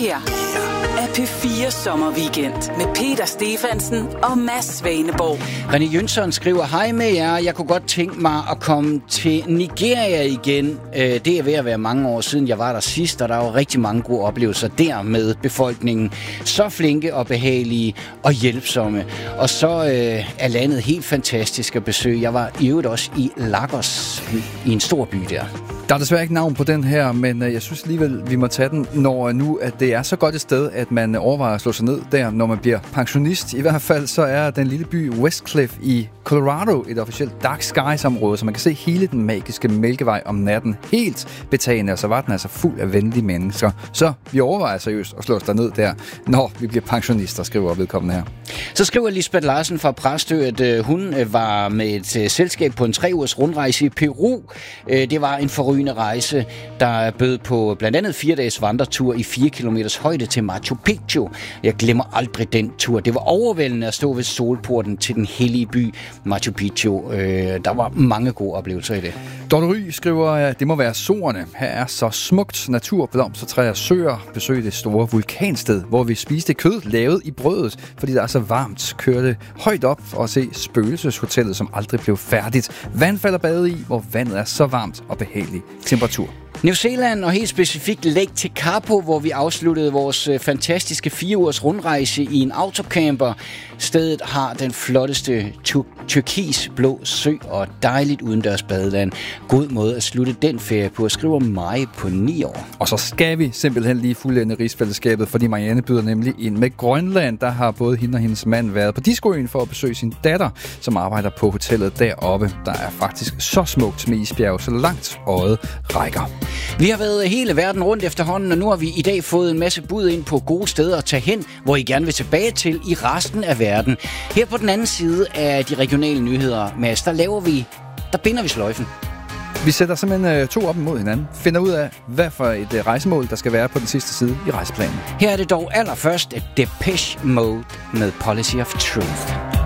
her er P4 Sommerweekend med Peter Stefansen og Mads Svaneborg. René Jønsson skriver, hej med jer. Jeg kunne godt tænke mig at komme til Nigeria igen. Det er ved at være mange år siden, jeg var der sidst, og der var rigtig mange gode oplevelser der med befolkningen. Så flinke og behagelige og hjælpsomme. Og så er landet helt fantastisk at besøge. Jeg var i øvrigt også i Lagos, i en stor by der. Der er desværre ikke navn på den her, men jeg synes alligevel, vi må tage den, når nu at det er så godt et sted, at man overvejer at slå sig ned der, når man bliver pensionist. I hvert fald så er den lille by Westcliff i Colorado et officielt dark skies-område, så man kan se hele den magiske Mælkevej om natten helt betagende, og så var den altså fuld af venlige mennesker. Så vi overvejer seriøst at slå os ned der, når vi bliver pensionister, skriver vedkommende her. Så skriver Lisbeth Larsen fra Præstø, at hun var med et selskab på en 3-ugers rundrejse i Peru. Det var en forrygende rejse, der bød på blandt andet 4-dages vandretur i 4 kilometers højde til Machu Picchu. Jeg glemmer aldrig den tur. Det var overvældende at stå ved solporten til den hellige by Machu Picchu. Der var mange gode oplevelser i det. Dorte Ry skriver, at det må være Sorerne. Her er så smukt natur, blomstertræer, søer. Besøg det store vulkansted, hvor vi spiste kød lavet i brødet, fordi der er så varmt. Kørte højt op og se spøgelseshotellet, som aldrig blev færdigt. Vandfald at bade i, hvor vandet er så varmt og behagelig temperatur. New Zealand og helt specifikt Lake Tekapo, hvor vi afsluttede vores fantastiske 4-ugers rundrejse i en autocamper. Stedet har den flotteste turkisblå sø og dejligt udendørs badeland. God måde at slutte den ferie på, skriver mig på 9 år. Og så skal vi simpelthen lige fuldende rigsfællesskabet, fordi Marianne byder nemlig ind med Grønland. Der har både hende og hendes mand været på Discoøen for at besøge sin datter, som arbejder på hotellet deroppe. Der er faktisk så smukt med isbjerg, så langt øjet rækker. Vi har været hele verden rundt efterhånden, og nu har vi i dag fået en masse bud ind på gode steder at tage hen, hvor I gerne vil tilbage til i resten af verden. Her på den anden side af de regionale nyheder, Mads, der binder vi sløjfen. Vi sætter simpelthen 2 op imod hinanden, finder ud af, hvad for et rejsemål, der skal være på den sidste side i rejseplanen. Her er det dog allerførst et Depeche Mode med Policy of Truth.